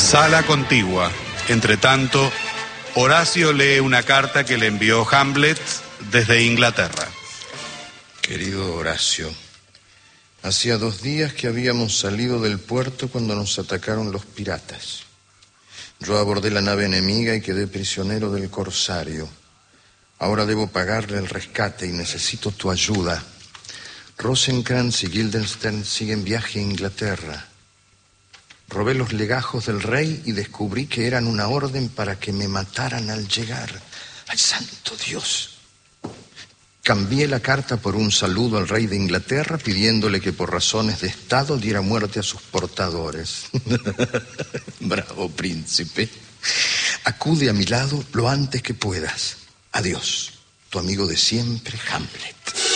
Sala contigua. Entre tanto, Horacio lee una carta que le envió Hamlet desde Inglaterra. Querido Horacio, hacía 2 días que habíamos salido del puerto cuando nos atacaron los piratas. Yo abordé la nave enemiga y quedé prisionero del corsario. Ahora debo pagarle el rescate y necesito tu ayuda. Rosencrantz y Guildenstern siguen viaje a Inglaterra. Robé los legajos del rey y descubrí que eran una orden para que me mataran al llegar. ¡Ay, santo Dios! Cambié la carta por un saludo al rey de Inglaterra pidiéndole que por razones de estado diera muerte a sus portadores. Bravo, príncipe. Acude a mi lado lo antes que puedas. Adiós, tu amigo de siempre, Hamlet.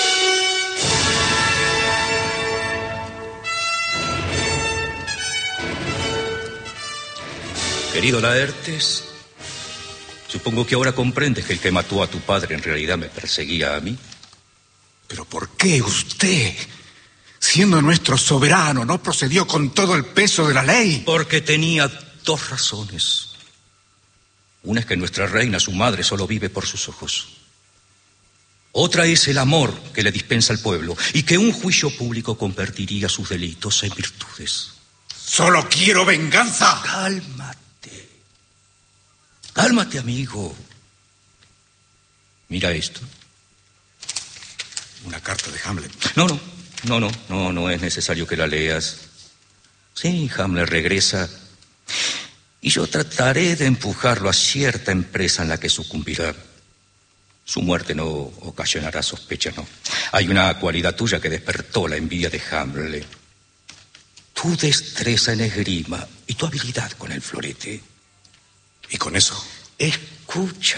Querido Laertes, supongo que ahora comprendes que el que mató a tu padre en realidad me perseguía a mí. ¿Pero por qué usted, siendo nuestro soberano, no procedió con todo el peso de la ley? Porque tenía 2 razones. Una es que nuestra reina, su madre, solo vive por sus ojos. Otra es el amor que le dispensa el pueblo y que un juicio público convertiría sus delitos en virtudes. ¡Solo quiero venganza! Cálmate, amigo. Mira esto. Una carta de Hamlet. No es necesario que la leas. Sí, Hamlet regresa y yo trataré de empujarlo a cierta empresa en la que sucumbirá. Su muerte no ocasionará sospechas, no. Hay una cualidad tuya que despertó la envidia de Hamlet. Tu destreza en esgrima y tu habilidad con el florete. ¿Y con eso? Escucha.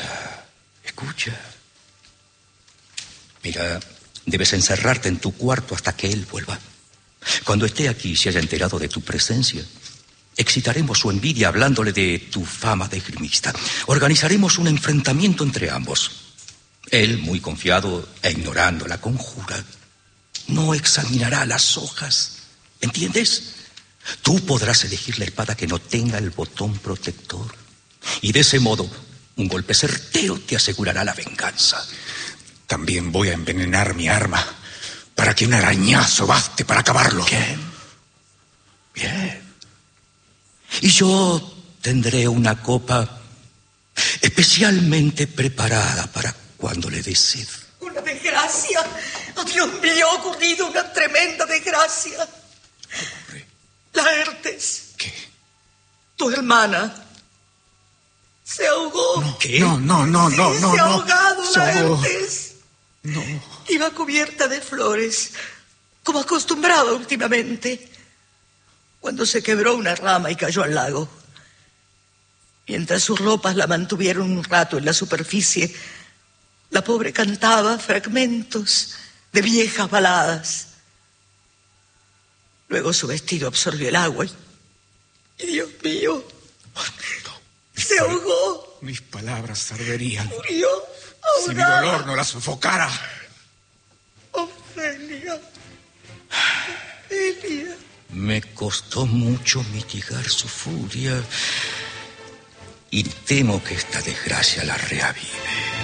Mira, debes encerrarte en tu cuarto hasta que él vuelva. Cuando esté aquí y se haya enterado de tu presencia, excitaremos su envidia hablándole de tu fama de esgrimista. Organizaremos un enfrentamiento entre ambos. Él, muy confiado e ignorando la conjura, no examinará las hojas. ¿Entiendes? Tú podrás elegir la espada que no tenga el botón protector. Y de ese modo, un golpe certero te asegurará la venganza. También voy a envenenar mi arma para que un arañazo baste para acabarlo. Bien. Y yo tendré una copa especialmente preparada para cuando le des sed. Una desgracia. Oh, Dios mío, ha ocurrido una tremenda desgracia. Laertes. ¿Qué? Tu hermana se ahogó. No, ¿qué? No. Se ha ahogado, Laertes. No. Iba cubierta de flores, como acostumbrada últimamente, cuando se quebró una rama y cayó al lago. Mientras sus ropas la mantuvieron un rato en la superficie, la pobre cantaba fragmentos de viejas baladas. Luego su vestido absorbió el agua y Dios mío, se ahogó. Mis palabras arderían. Murió ahogada. Si mi dolor no la sofocara. Ofelia. Me costó mucho mitigar su furia y temo que esta desgracia la reavive.